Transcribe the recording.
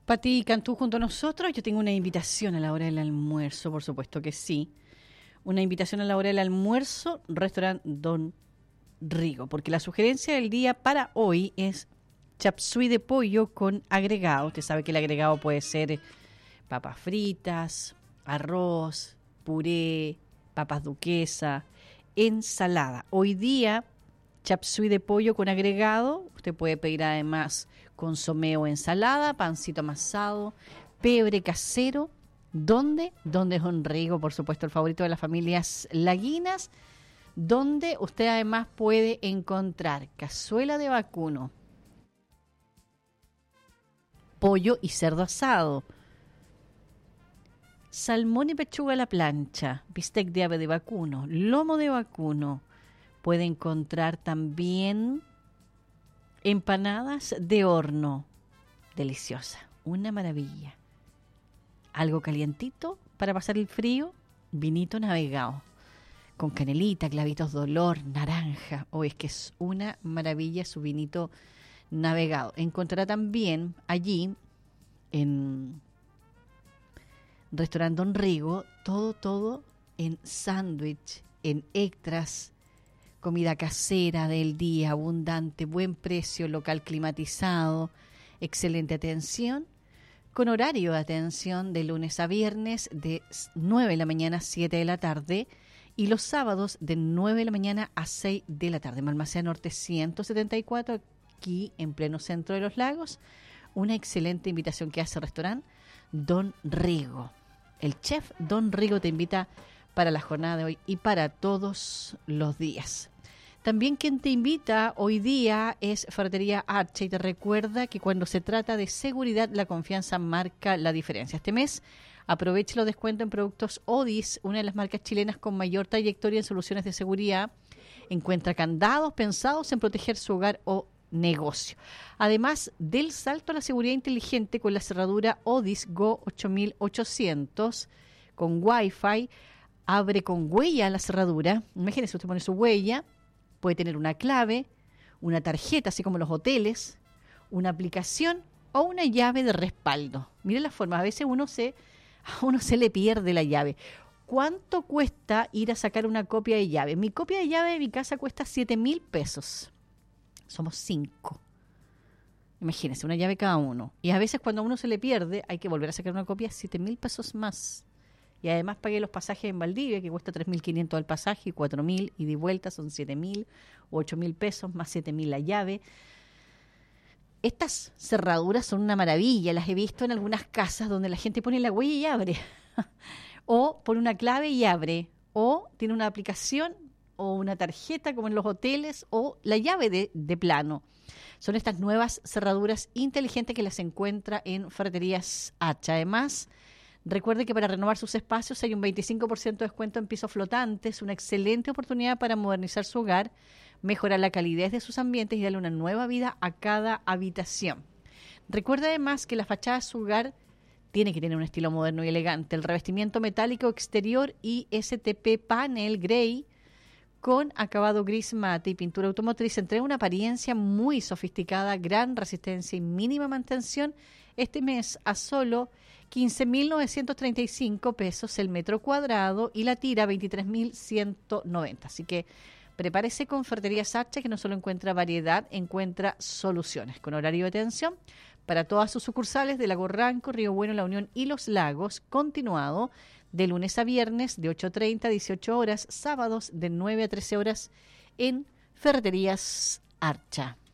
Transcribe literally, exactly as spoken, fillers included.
Pati Cantú junto a nosotros. Yo tengo una invitación a la hora del almuerzo, por supuesto que sí. Una invitación a la hora del almuerzo, restaurante Don Rigo, porque la sugerencia del día para hoy es chapsui de pollo con agregado. Usted sabe que el agregado puede ser papas fritas, arroz, puré, papas duquesa, ensalada. Hoy día, chapsui de pollo con agregado. Usted puede pedir además consomé o ensalada, pancito amasado, pebre casero. ¿Dónde? Donde es Don Rigo, por supuesto, el favorito de las familias laguinas, donde usted además puede encontrar cazuela de vacuno, pollo y cerdo asado, salmón y pechuga a la plancha, bistec de ave de vacuno, lomo de vacuno. Puede encontrar también empanadas de horno, deliciosa, una maravilla. Algo calientito para pasar el frío, vinito navegado, con canelita, clavitos de olor, naranja. Oh, es que es una maravilla su vinito navegado. Encontrará también allí, en Restaurante Don Rigo, todo, todo en sándwich, en extras, comida casera del día, abundante, buen precio, local climatizado, excelente atención, con horario de atención de lunes a viernes de nueve de la mañana a siete de la tarde y los sábados de nueve de la mañana a seis de la tarde. Balmaceda Norte ciento setenta y cuatro, aquí en pleno centro de los lagos. Una excelente invitación que hace el restaurante Don Rigo. El chef Don Rigo te invita para la jornada de hoy y para todos los días. También quien te invita hoy día es Ferretería Archa y te recuerda que cuando se trata de seguridad, la confianza marca la diferencia. Este mes aproveche los descuentos en productos Odis, una de las marcas chilenas con mayor trayectoria en soluciones de seguridad. Encuentra candados pensados en proteger su hogar o negocio. Además del salto a la seguridad inteligente con la cerradura Odis Go ocho mil ochocientos con Wi-Fi, abre con huella la cerradura. Imagínese, usted pone su huella. Puede tener una clave, una tarjeta, así como los hoteles, una aplicación o una llave de respaldo. Mire la forma, a veces uno se, a uno se le pierde la llave. ¿Cuánto cuesta ir a sacar una copia de llave? Mi copia de llave de mi casa cuesta siete mil pesos. Somos cinco. Imagínense, una llave cada uno. Y a veces cuando a uno se le pierde, hay que volver a sacar una copia, siete mil pesos más. Y además pagué los pasajes en Valdivia, que cuesta tres mil quinientos el pasaje y cuatro mil, y de vuelta son siete mil o ocho mil pesos, más siete mil la llave. Estas cerraduras son una maravilla, las he visto en algunas casas donde la gente pone la huella y abre. O pone una clave y abre. O tiene una aplicación o una tarjeta como en los hoteles o la llave de, de plano. Son estas nuevas cerraduras inteligentes que las encuentra en Ferreterías H. Además, recuerde que para renovar sus espacios hay un veinticinco por ciento de descuento en pisos flotantes, una excelente oportunidad para modernizar su hogar, mejorar la calidez de sus ambientes y darle una nueva vida a cada habitación. Recuerde además que la fachada de su hogar tiene que tener un estilo moderno y elegante. El revestimiento metálico exterior y S T P Panel Grey con acabado gris mate y pintura automotriz entrega una apariencia muy sofisticada, gran resistencia y mínima mantención. Este mes a solo quince mil novecientos treinta y cinco pesos el metro cuadrado y la tira veintitrés mil ciento noventa. Así que prepárese con Ferreterías Archa, que no solo encuentra variedad, encuentra soluciones. Con horario de atención para todas sus sucursales de Lago Ranco, Río Bueno, La Unión y Los Lagos, continuado de lunes a viernes de ocho treinta a dieciocho horas, sábados de nueve a trece horas en Ferreterías Archa.